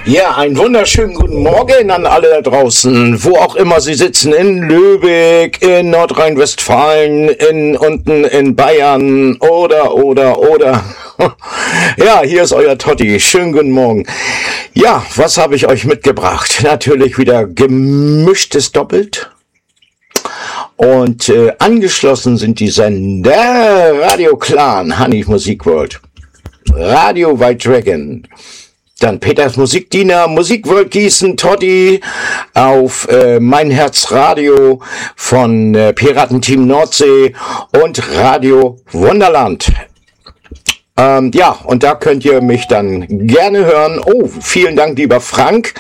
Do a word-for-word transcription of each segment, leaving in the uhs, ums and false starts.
Ja, einen wunderschönen guten Morgen an alle da draußen, wo auch immer Sie sitzen, in Lübeck, in Nordrhein-Westfalen, in unten in Bayern oder, oder, oder. Ja, hier ist euer Totti. Schönen guten Morgen. Ja, was habe ich euch mitgebracht? Natürlich wieder gemischtes Doppelt. Und äh, angeschlossen sind die Sender Radio Clan, Honey Musik World, Radio White Dragon, dann Peters Musikdiener, Musikworld Gießen, Totti auf äh, Mein Herz Radio von äh, Piratenteam Nordsee und Radio Wunderland. Ähm, ja, und da könnt ihr mich dann gerne hören. Oh, vielen Dank, lieber Frank.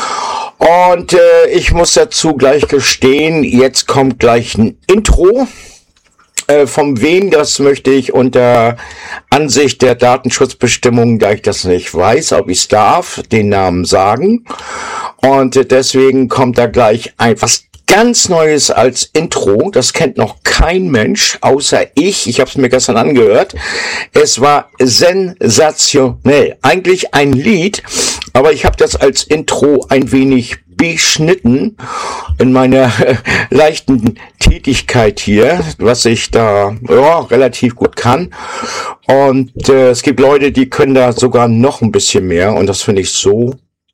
Und äh, ich muss dazu gleich gestehen, jetzt kommt gleich ein Intro. Äh, von wem, das möchte ich unter Ansicht der Datenschutzbestimmungen, da ich das nicht weiß, ob ich es darf, den Namen sagen. Und äh, deswegen kommt da gleich etwas ganz Neues als Intro. Das kennt noch kein Mensch, außer ich. Ich habe es mir gestern angehört. Es war sensationell. Eigentlich ein Lied, aber ich habe das als Intro ein wenig beschnitten in meiner äh, leichten Tätigkeit hier, was ich da ja, relativ gut kann. Und äh, es gibt Leute, die können da sogar noch ein bisschen mehr. Und das finde ich so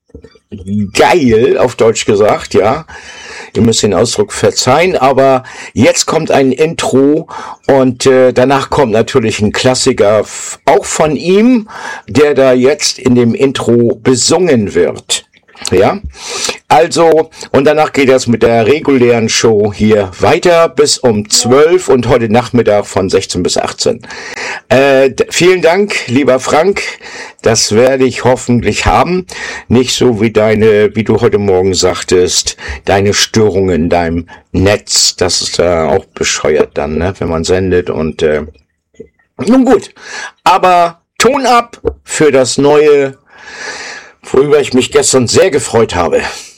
geil, auf Deutsch gesagt, ja. Ihr müsst den Ausdruck verzeihen, aber jetzt kommt ein Intro und äh, danach kommt natürlich ein Klassiker, f- auch von ihm, der da jetzt in dem Intro besungen wird. Ja, also, und danach geht das mit der regulären Show hier weiter bis um zwölf und heute Nachmittag von sechzehn bis achtzehn. Äh, d- vielen Dank, lieber Frank, das werde ich hoffentlich haben. Nicht so wie deine, wie du heute Morgen sagtest, deine Störungen in deinem Netz, das ist äh, auch bescheuert dann, ne, wenn man sendet und, äh, nun gut, aber Ton ab für das neue, worüber ich mich gestern sehr gefreut habe.